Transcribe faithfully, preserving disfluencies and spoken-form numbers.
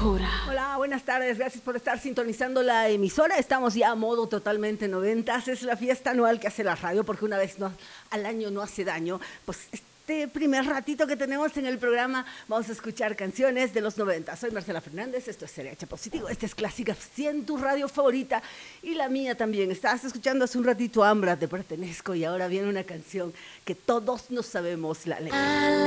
Locura. Hola, buenas tardes, gracias por estar sintonizando la emisora. Estamos ya a modo totalmente noventas, es la fiesta anual que hace la radio, porque una vez no, al año no hace daño. Pues este primer ratito que tenemos en el programa vamos a escuchar canciones de los noventa. Soy Marcela Fernández, esto es C R H Positivo, esta es Clásica cien, tu radio favorita, y la mía también. Estabas escuchando hace un ratito Ambra, Te Pertenezco, y ahora viene una canción que todos nos sabemos la letra.